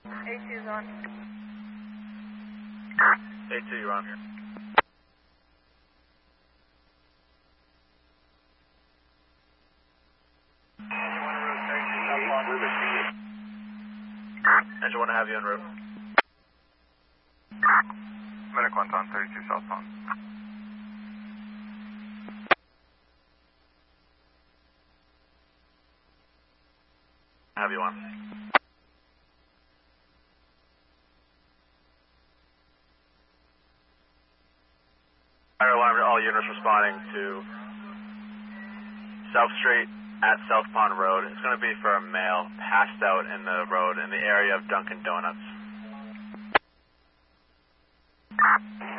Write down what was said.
A2's on. A2, you're on. Engine 1 to have you en route. Medic 1's on 32 southbound. Have you on. Fire alarm to all units responding to South Street at South Pond Road. It's going to be for a male passed out in the road in the area of Dunkin' Donuts.